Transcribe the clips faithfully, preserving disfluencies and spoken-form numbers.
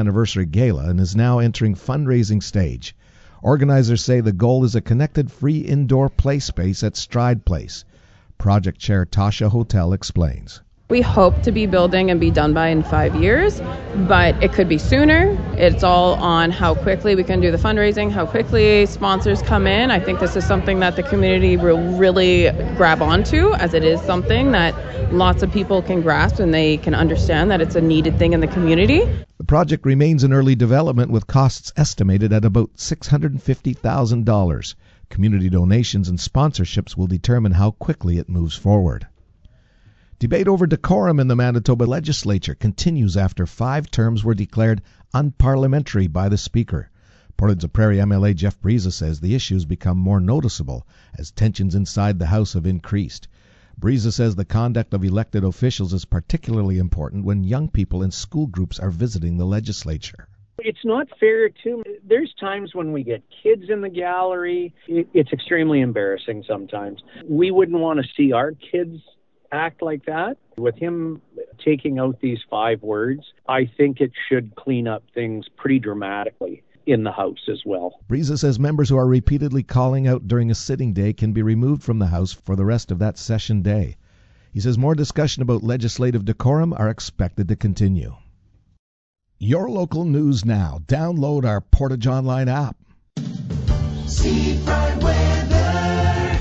anniversary gala and is now entering fundraising stage. Organizers say the goal is a connected free indoor play space at Stride Place. Project Chair Tasha Hotel explains. We hope to be building and be done by in five years, but it could be sooner. It's all on how quickly we can do the fundraising, how quickly sponsors come in. I think this is something that the community will really grab onto, as it is something that lots of people can grasp and they can understand that it's a needed thing in the community. The project remains in early development with costs estimated at about six hundred fifty thousand dollars. Community donations and sponsorships will determine how quickly it moves forward. Debate over decorum in the Manitoba legislature continues after five terms were declared unparliamentary by the Speaker. Portage la Prairie M L A Jeff Briza says the issues become more noticeable as tensions inside the House have increased. Briza says the conduct of elected officials is particularly important when young people in school groups are visiting the legislature. It's not fair, too. There's times when we get kids in the gallery. It's extremely embarrassing sometimes. We wouldn't want to see our kids act like that. With him taking out these five words, I think it should clean up things pretty dramatically in the House as well. Briza says members who are repeatedly calling out during a sitting day can be removed from the House for the rest of that session day. He says more discussion about legislative decorum are expected to continue. Your local news now. Download our Portage Online app. Seafront weather.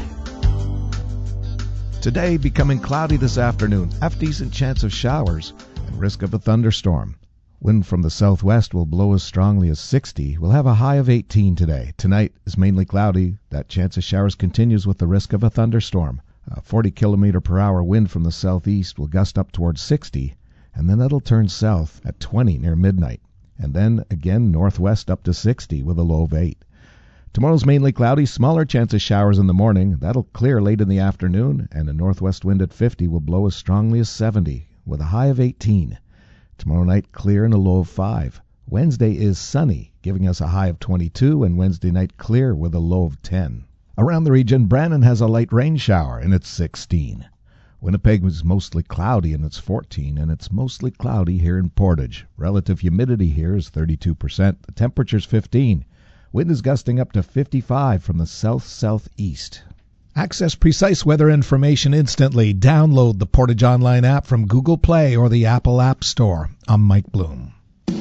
Today, becoming cloudy this afternoon. Half decent chance of showers and risk of a thunderstorm. Wind from the southwest will blow as strongly as sixty. We'll have a high of eighteen today. Tonight is mainly cloudy. That chance of showers continues with the risk of a thunderstorm. A forty kilometer per hour wind from the southeast will gust up towards sixty, and then that'll turn south at twenty near midnight. And then again northwest up to sixty with a low of eight. Tomorrow's mainly cloudy, smaller chance of showers in the morning. That'll clear late in the afternoon, and a northwest wind at fifty will blow as strongly as seventy, with a high of eighteen. Tomorrow night, clear and a low of five. Wednesday is sunny, giving us a high of twenty-two, and Wednesday night clear with a low of ten. Around the region, Brannan has a light rain shower, and it's sixteen. Winnipeg is mostly cloudy, and it's fourteen, and it's mostly cloudy here in Portage. Relative humidity here is thirty-two percent. The temperature's fifteen. Wind is gusting up to fifty-five from the south-southeast. Access precise weather information instantly. Download the Portage Online app from Google Play or the Apple App Store. I'm Mike Bloom.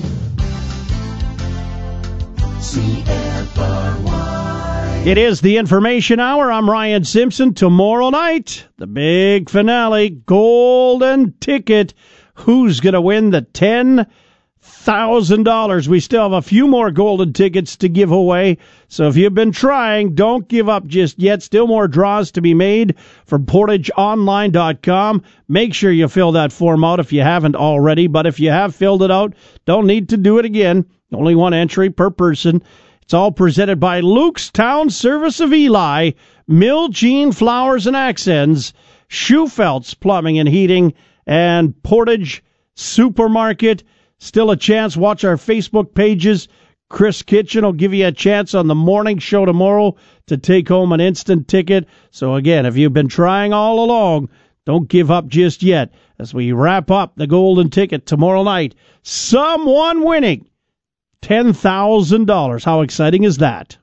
C F R Y. It is the Information Hour. I'm Ryan Simpson. Tomorrow night, the big finale, Golden Ticket. Who's going to win the ten thousand dollars? We still have a few more golden tickets to give away, so if you've been trying, don't give up just yet. Still more draws to be made from portage online dot com. Make sure you fill that form out if you haven't already, but if you have filled it out, don't need to do it again. Only one entry per person. It's all presented by Luke's Town Service of Eli, Mill Jean Flowers and Accents, Schufelt's Plumbing and Heating, and Portage Supermarket. Still a chance. Watch our Facebook pages. Chris Kitchen will give you a chance on the morning show tomorrow to take home an instant ticket. So again, if you've been trying all along, don't give up just yet. As we wrap up the golden ticket tomorrow night, someone winning ten thousand dollars. How exciting is that?